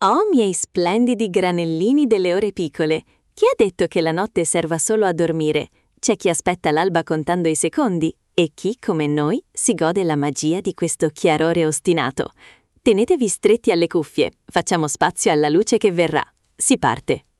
Oh, miei splendidi granellini delle ore piccole! Chi ha detto che la notte serva solo a dormire? C'è chi aspetta l'alba contando i secondi e chi, come noi, si gode la magia di questo chiarore ostinato. Tenetevi stretti alle cuffie, facciamo spazio alla luce che verrà. Si parte!